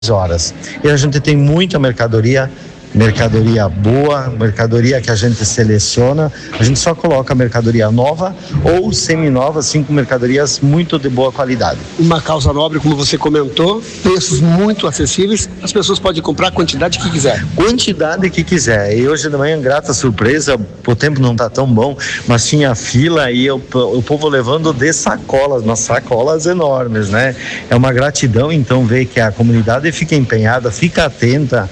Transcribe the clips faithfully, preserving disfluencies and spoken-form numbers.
horas. E a gente tem muita mercadoria, mercadoria boa, mercadoria que a gente seleciona. A gente só coloca mercadoria nova ou semi-nova, assim, com mercadorias muito de boa qualidade. Uma causa nobre, como você comentou, preços muito acessíveis, as pessoas podem comprar a quantidade que quiser. Quantidade que quiser. E hoje de manhã, grata surpresa, o tempo não está tão bom, mas tinha fila e eu, o povo levando de sacolas, umas sacolas enormes, né? É uma gratidão, então, ver que a comunidade fica empenhada, fica atenta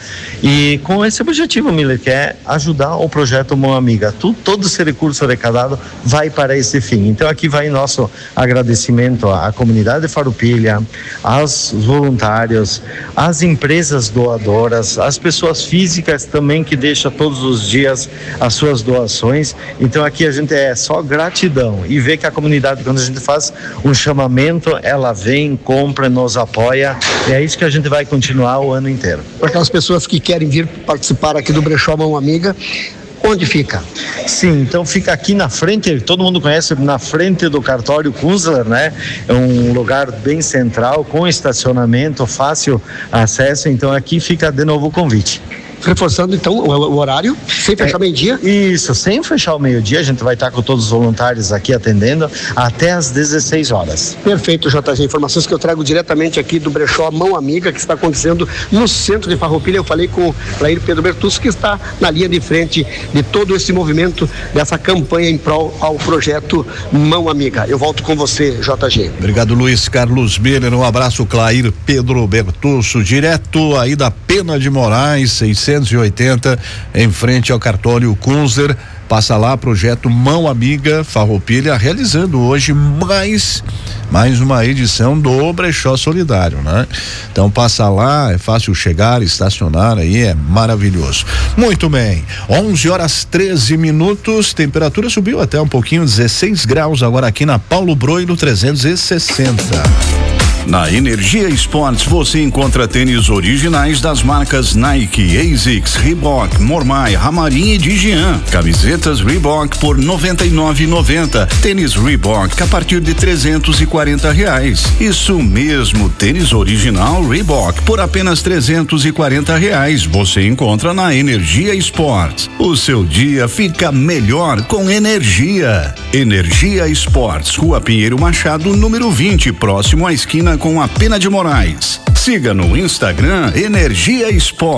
e com esse objetivo, Miller, que é ajudar o projeto Mão Amiga. Tu, todo esse recurso arrecadado vai para esse fim. Então aqui vai nosso agradecimento à, à comunidade de Farroupilha, aos voluntários, às empresas doadoras, às pessoas físicas também que deixam todos os dias as suas doações. Então aqui a gente é só gratidão e ver que a comunidade, quando a gente faz um chamamento, ela vem, compra, nos apoia. E é isso que a gente vai continuar o ano inteiro. Para aquelas pessoas que querem vir participar aqui do Brechó Mão Amiga, onde fica? Sim, então fica aqui na frente, todo mundo conhece, na frente do cartório Kunzler, né? É um lugar bem central, com estacionamento, fácil acesso, então aqui fica de novo o convite. Reforçando então o, o horário, sem fechar é, meio-dia? Isso, sem fechar o meio-dia, a gente vai estar com todos os voluntários aqui atendendo até às dezesseis horas. Perfeito, J G. Informações que eu trago diretamente aqui do Brechó Mão Amiga, que está acontecendo no centro de Farroupilha. Eu falei com o Laír Pedro Bertucci, que está na linha de frente de todo esse movimento, dessa campanha em prol ao projeto Mão Amiga. Eu volto com você, J G. Obrigado, Luiz Carlos Miller. Um abraço, Laír Pedro Bertucci, direto aí da Pena de Moraes, seiscentos e oitenta, em frente ao cartório Kunzler. Passa lá, projeto Mão Amiga Farroupilha, realizando hoje mais mais uma edição do Brechó Solidário, né? Então passa lá, é fácil chegar, estacionar aí, é maravilhoso. Muito bem, onze horas treze minutos, temperatura subiu até um pouquinho, dezesseis graus agora aqui na Paulo Broilo trezentos e sessenta. Na Energia Esportes você encontra tênis originais das marcas Nike, ASICS, Reebok, Mormai, Ramarim e Digian. Camisetas Reebok por noventa e nove reais e noventa centavos. Tênis Reebok a partir de trezentos e quarenta reais. Isso mesmo, tênis original Reebok por apenas trezentos e quarenta reais. Você encontra na Energia Esportes. O seu dia fica melhor com energia. Energia Esportes, Rua Pinheiro Machado, número vinte, próximo à esquina com a Pena de Moraes. Siga no Instagram Energia Esportes.